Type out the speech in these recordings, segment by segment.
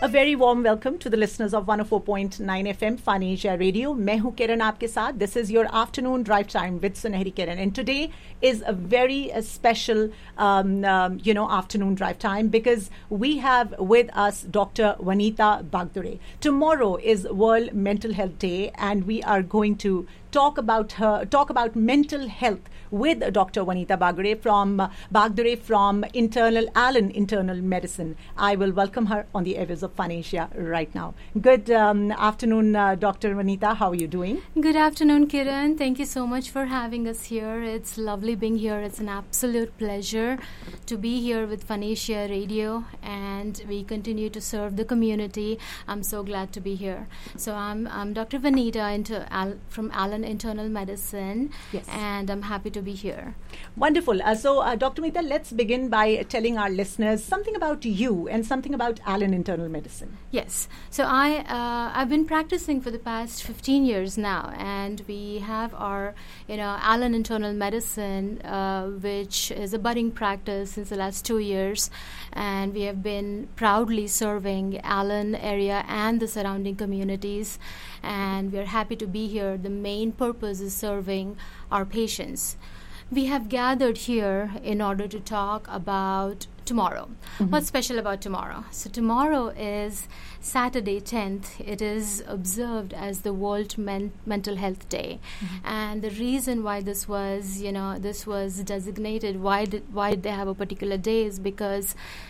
A very warm welcome to the listeners of 104.9 FM Fun Asia Radio. मैं हूँ किरण आपके साथ. This is your afternoon drive time with Sunehri Kiran, and today is a very special, afternoon drive time because we have with us Dr. Vanita Bagdure. Tomorrow is World Mental Health Day, and we are going to talk about mental health with Dr. Vanita Bagdure from Alan Internal Medicine. I will welcome her on the airwaves of Fun Asia right now. Good afternoon, Dr. Vanita. How are you doing? Good afternoon, Kiran. Thank you so much for having us here. It's lovely being here. It's an absolute pleasure to be here with Fun Asia Radio, and we continue to serve the community. I'm so glad to be here. So I'm Dr. Vanita from Alan Internal Medicine, yes, and I'm happy to be here. Wonderful. Dr. Vanita, let's begin by telling our listeners something about you and something about Alan Internal Medicine. Yes. So I've been practicing for the past 15 years now, and we have our Alan Internal Medicine, which is a budding practice since the last 2 years, and we have been proudly serving Alan area and the surrounding communities, and we are happy to be here. The main purpose is serving our patients. We have gathered here in order to talk about tomorrow. Mm-hmm. What's special about tomorrow? So tomorrow is Saturday 10th. It is observed as the World Mental Health Day. Mm-hmm. And the reason why this was designated, why did they have a particular day, is because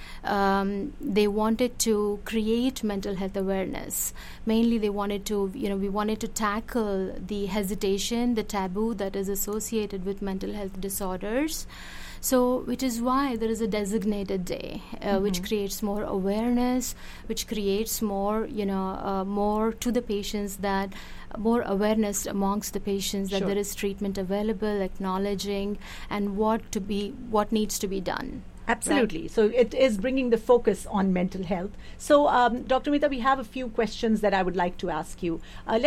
they wanted to create mental health awareness. Mainly, we wanted to tackle the hesitation, the taboo that is associated with mental health disorders. So, which is why there is a designated day, which creates more awareness, which creates more to the patients, that more awareness amongst the patients that there is treatment available, acknowledging, and what needs to be done. Absolutely. Right. So it is bringing the focus on mental health. So, Dr. Mehta, we have a few questions that I would like to ask you.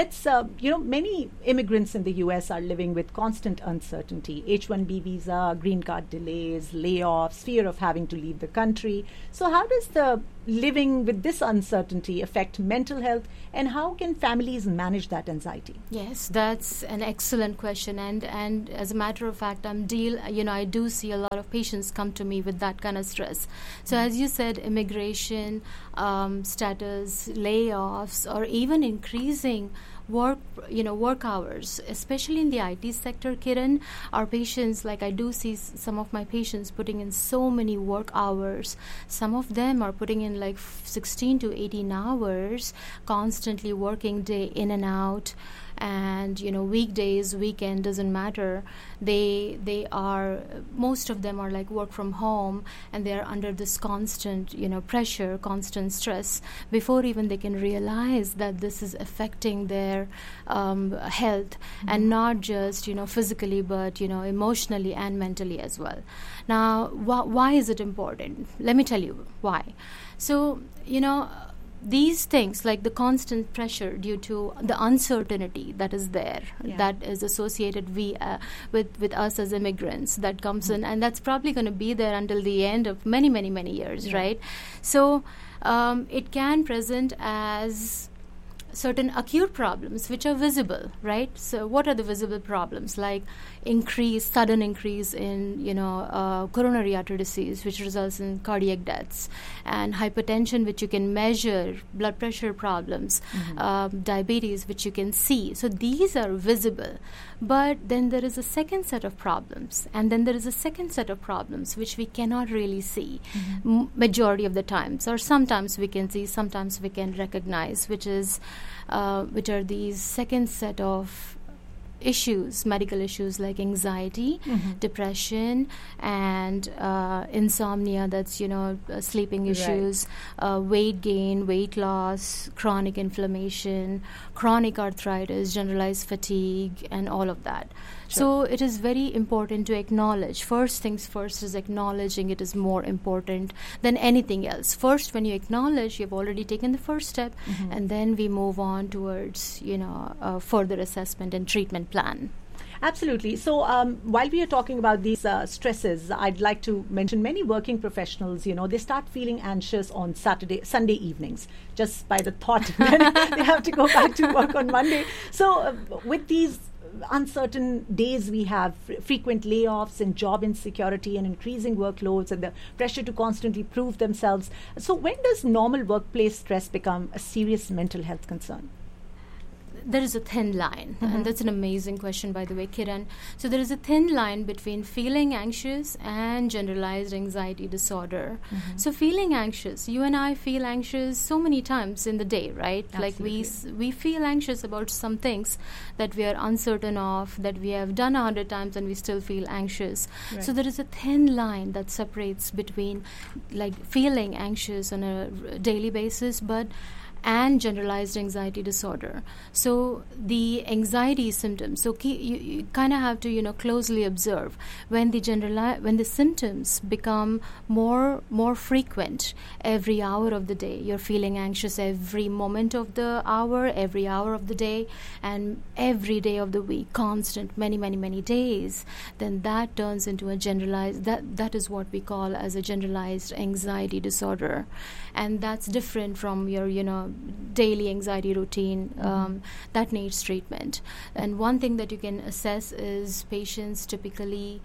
Many immigrants in the U.S. are living with constant uncertainty. H-1B visa, green card delays, layoffs, fear of having to leave the country. So how does the living with this uncertainty affect mental health, and how can families manage that anxiety? Yes, that's an excellent question, and as a matter of fact, I do see a lot of patients come to me with that kind of stress. So as you said, immigration status, layoffs, or even increasing work hours, especially in the IT sector, Kiran. Our patients, I do see some of my patients putting in so many work hours. Some of them are putting in 16 to 18 hours, constantly working day in and out. And weekdays, weekend, doesn't matter. They are, most of them are work from home, and they are under this constant pressure, constant stress, before even they can realize that this is affecting their health, and not just physically, but emotionally and mentally as well. Now, why is it important? Let me tell you why. So these things, like the constant pressure due to the uncertainty that is there, that is associated with us as immigrants, that comes in, and that's probably going to be there until the end of many, many, many years, right? So it can present as certain acute problems which are visible, right? So what are the visible problems? Like sudden increase in coronary artery disease, which results in cardiac deaths, and hypertension, which you can measure, blood pressure problems, diabetes, which you can see. So these are visible. But then there is a second set of problems, and then there is a second set of problems which we cannot really see majority of the times, or sometimes we can see, sometimes we can recognize, which are these second set of issues, medical issues like anxiety, depression, and insomnia, that's sleeping issues, weight gain, weight loss, chronic inflammation, chronic arthritis, generalized fatigue, and all of that. Sure. So it is very important to acknowledge. First things first is acknowledging it is more important than anything else. First, when you acknowledge, you've already taken the first step, and then we move on towards further assessment and treatment plan. Absolutely. So while we are talking about these stresses, I'd like to mention many working professionals, they start feeling anxious on Sunday evenings, just by the thought that they have to go back to work on Monday. So with these uncertain days, we have frequent layoffs and job insecurity and increasing workloads and the pressure to constantly prove themselves. So when does normal workplace stress become a serious mental health concern? There is a thin line, and that's an amazing question, by the way, Kiran. So there is a thin line between feeling anxious and generalized anxiety disorder. So feeling anxious, you and I feel anxious so many times in the day, right? Absolutely. Like we feel anxious about some things that we are uncertain of, that we have done 100 times and we still feel anxious. Right. So there is a thin line that separates between like feeling anxious on a daily basis, and generalized anxiety disorder. So the anxiety symptoms, so you kind of have to closely observe when the symptoms become more frequent every hour of the day. You're feeling anxious every moment of the hour, every hour of the day, and every day of the week, constant, many days. Then that turns into a generalized, that is what we call as a generalized anxiety disorder, and that's different from your daily anxiety routine that needs treatment. And one thing that you can assess is patients typically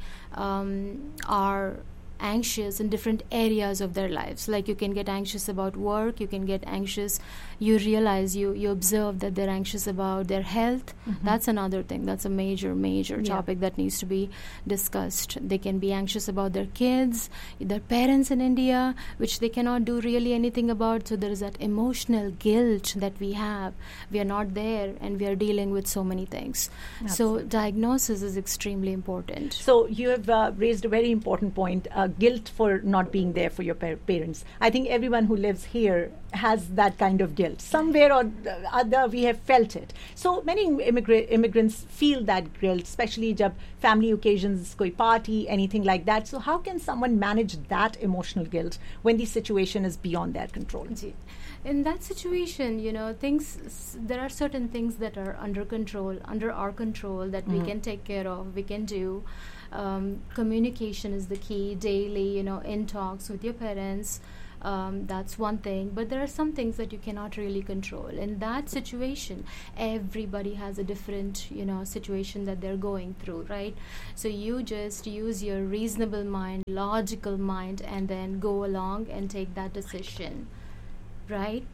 are anxious in different areas of their lives. Like you can get anxious about work, you can get anxious, you realize you observe that they're anxious about their health. That's another thing. That's a major topic that needs to be discussed. They can be anxious about their kids, their parents in India, which they cannot do really anything about. So there is that emotional guilt that we have. We are not there and we are dealing with so many things. Absolutely. So diagnosis is extremely important. So you have raised a very important point, guilt for not being there for your parents. I think everyone who lives here has that kind of guilt. Somewhere or other we have felt it. So many immigrants feel that guilt, especially jab family occasions, koi party, anything like that. So how can someone manage that emotional guilt when the situation is beyond their control? In that situation, there are certain things that are under our control that we can take care of, we can do. Communication is the key daily, in talks with your parents. That's one thing, but there are some things that you cannot really control. In that situation, everybody has a different, situation that they're going through, right? So you just use your reasonable mind, logical mind, and then go along and take that decision, right?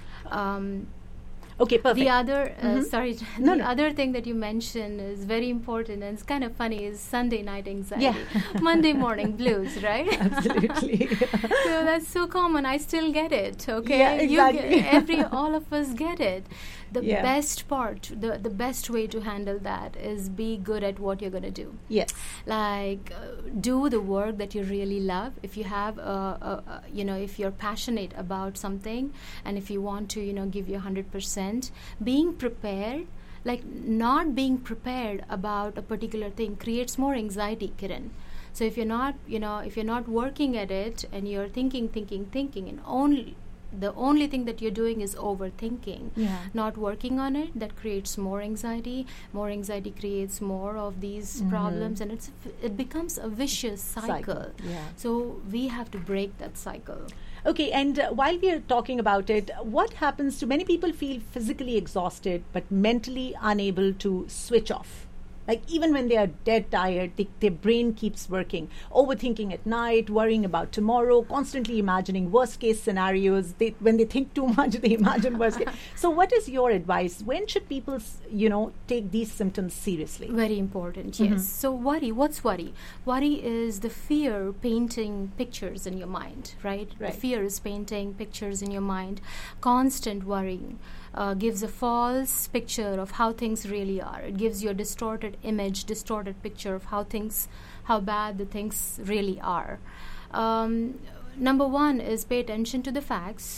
Okay, perfect. The other, other thing that you mentioned is very important, and it's kind of funny, is Sunday night anxiety. Monday morning blues, right? Absolutely. So that's so common. I still get it, okay? Yeah, exactly. All of us get it. The Yeah. best part, the best way to handle that is be good at what you're going to do. Yes. Like do the work that you really love. If you have if you're passionate about something, and if you want to give you 100%, being prepared, like not being prepared about a particular thing creates more anxiety, Kiran. So if you're not working at it and you're thinking and the only thing that you're doing is overthinking, not working on it, that creates more anxiety. More anxiety creates more of these problems, and it becomes a vicious cycle. Yeah. So we have to break that cycle. Okay, and while we are talking about it, what happens to many people feel physically exhausted but mentally unable to switch off? Like even when they are dead tired, their brain keeps working, overthinking at night, worrying about tomorrow, constantly imagining worst case scenarios. When they think too much, they imagine worst case. So what is your advice? When should people, take these symptoms seriously? Very important, yes. So what's worry? Worry is the fear painting pictures in your mind, right? The fear is painting pictures in your mind. Constant worrying gives a false picture of how things really are. It gives you a distorted image, distorted picture of how bad the things really are. Number one is pay attention to the facts.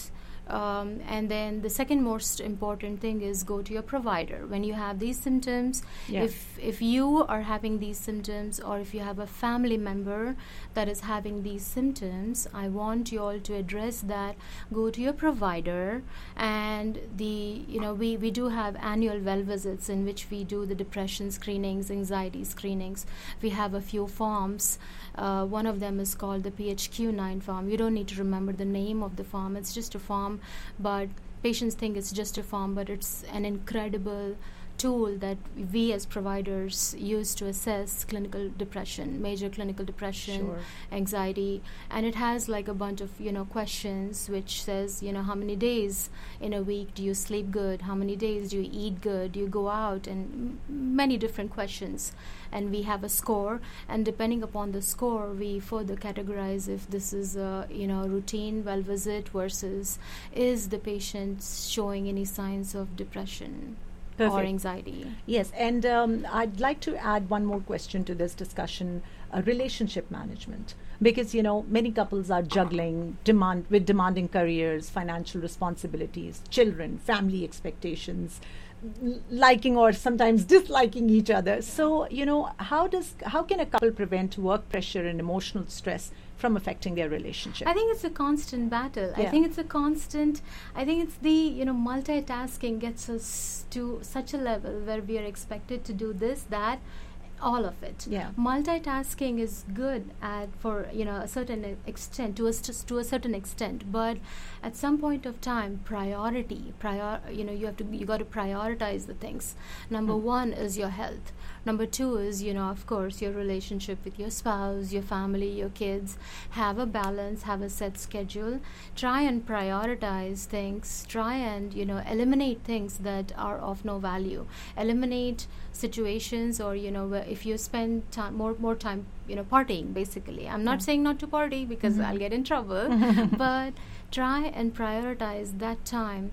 And then the second most important thing is go to your provider. When you have these symptoms, if you are having these symptoms, or if you have a family member that is having these symptoms, I want you all to address that. Go to your provider, and we do have annual well visits in which we do the depression screenings, anxiety screenings. We have a few forms. One of them is called the PHQ-9 form. You don't need to remember the name of the form. It's just a form, but patients think it's just a form, but it's an incredible tool that we as providers use to assess clinical depression, major clinical depression, anxiety, and it has like a bunch of questions which says how many days in a week do you sleep good, how many days do you eat good, do you go out, and many different questions. And we have a score, and depending upon the score we further categorize if this is a routine well visit versus is the patient showing any signs of depression. Perfect. Or anxiety. Yes, and I'd like to add one more question to this discussion, relationship management. Because, many couples are juggling demanding careers, financial responsibilities, children, family expectations, liking or sometimes disliking each other. So, how can a couple prevent work pressure and emotional stress from affecting their relationship? I think it's a constant battle. I think it's the multitasking gets us to such a level where we are expected to do this, that, all of it. Multitasking is good for a certain extent, to a certain extent, but at some point of time, you got to prioritize the things. Number one is your health. Number two is of course your relationship with your spouse, your family, your kids. Have a balance, have a set schedule. Try and prioritize things. Try and eliminate things that are of no value. Eliminate situations, or where if you spend more time partying, basically. I'm not saying not to party because I'll get in trouble, but try and prioritize that time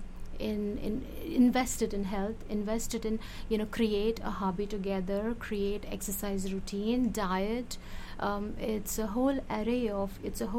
invested in health, invested in create a hobby together, create exercise routine, diet. It's a whole array of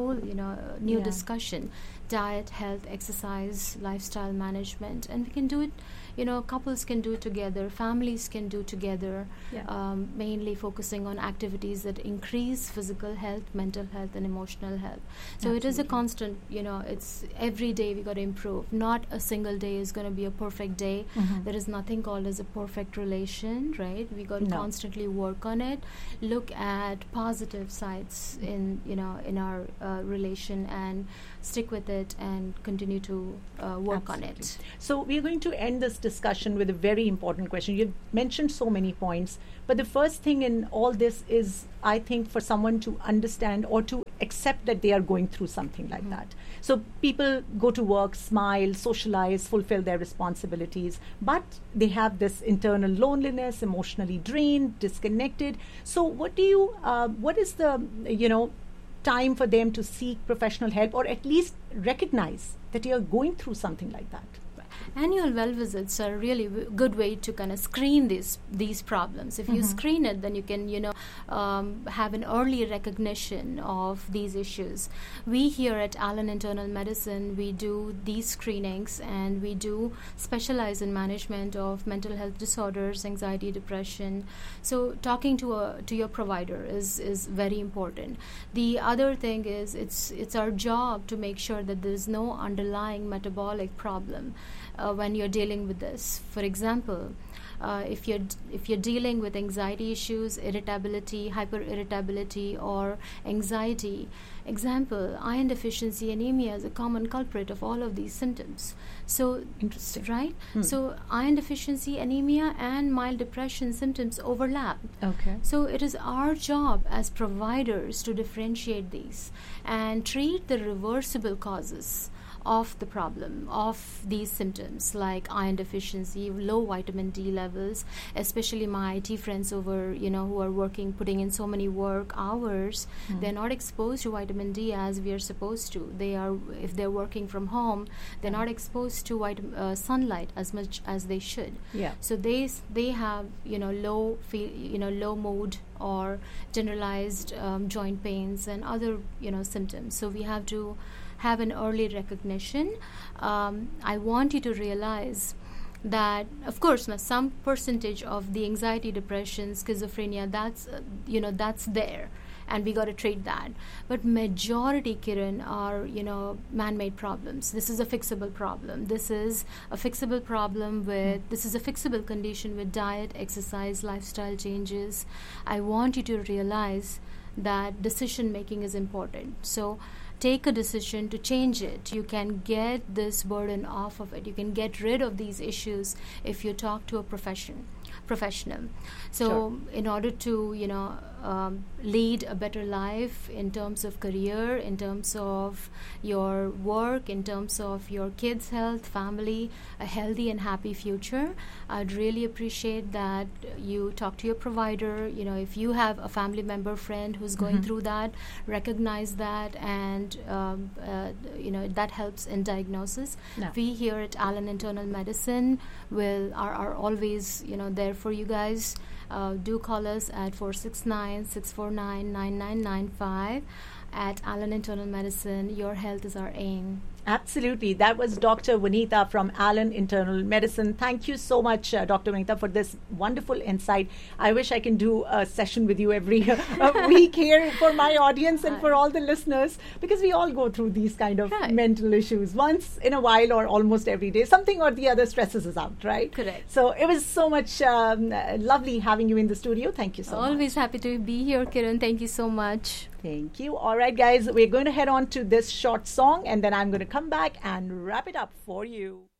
new discussion. Diet, health, exercise, lifestyle management, and we can do it. Couples can do it together, families can do together, mainly focusing on activities that increase physical health, mental health, and emotional health. So Absolutely. It is a constant, it's every day we got to improve. Not a single day is going to be a perfect day. There is nothing called as a perfect relation, right? We got to constantly work on it, look at positive sides in our relation, and stick with it and continue to work on it. So we're going to end this discussion with a very important question. You've mentioned so many points, but the first thing in all this is, I think, for someone to understand or to accept that they are going through something like that. So people go to work, smile, socialize, fulfill their responsibilities, but they have this internal loneliness, emotionally drained, disconnected. So what is the, time for them to seek professional help, or at least recognize that you're going through something like that? Annual well visits are a really good way to kind of screen these problems. If you screen it, then you can have an early recognition of these issues. We here at Allen Internal Medicine, we do these screenings, and we do specialize in management of mental health disorders, anxiety, depression. So talking to your provider is very important. The other thing is it's our job to make sure that there's no underlying metabolic problem when you're dealing with this. For example, if you're dealing with anxiety issues, irritability, hyper-irritability, or anxiety, example, iron deficiency anemia is a common culprit of all of these symptoms. So, interesting, right? So, iron deficiency anemia and mild depression symptoms overlap. Okay. So, it is our job as providers to differentiate these and treat the reversible causes of the problem, of these symptoms like iron deficiency, low vitamin D levels, especially my IT friends over, who are putting in so many work hours, they're not exposed to vitamin D as we are supposed to. If they're working from home, they're not exposed to sunlight as much as they should. Yeah. So they have, low mood or generalized joint pains and other, symptoms. So we have to have an early recognition, I want you to realize that, of course, some percentage of the anxiety, depression, schizophrenia, that's there, and we got to treat that. But majority, Kiran, are man-made problems. This is a fixable problem. This is a fixable problem this is a fixable condition with diet, exercise, lifestyle changes. I want you to realize that decision making is important. So take a decision to change it. You can get this burden off of it. You can get rid of these issues if you talk to a professional. So Sure. in order to lead a better life in terms of career, in terms of your work, in terms of your kids' health, family, a healthy and happy future, I'd really appreciate that you talk to your provider. If you have a family member, friend who's going through that, recognize that, and that helps in diagnosis. No. We here at Allen Internal Medicine are always there for you guys. Do call us at 469-649-9995. At Allen Internal Medicine, your health is our aim. Absolutely. That was Dr. Vanitha from Allen Internal Medicine. Thank you so much, Dr. Vanitha, for this wonderful insight. I wish I can do a session with you every week here for my audience and for all the listeners, because we all go through these kind of Right. mental issues once in a while or almost every day. Something or the other stresses us out, right? Correct. So it was so much lovely having you in the studio. Thank you so much. Always happy to be here, Kiran. Thank you so much. Thank you. All right, guys, we're going to head on to this short song, and then I'm going to come back and wrap it up for you.